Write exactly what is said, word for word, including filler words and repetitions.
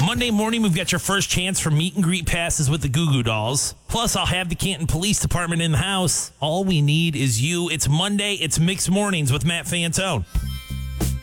Monday morning, we've got your first chance for meet and greet passes with the Goo Goo Dolls. Plus, I'll have the Canton Police Department in the house. All we need is you. It's Monday. It's Mixed Mornings with Matt Fantone.